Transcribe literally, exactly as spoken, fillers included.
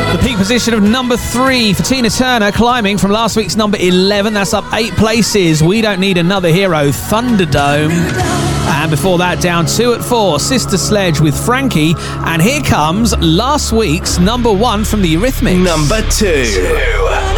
The peak position of number three for Tina Turner, climbing from last week's number eleven. That's up eight places. We Don't Need Another Hero, Thunderdome. And before that, down two at four, Sister Sledge with Frankie. And here comes last week's number one from the Eurythmics. Number two.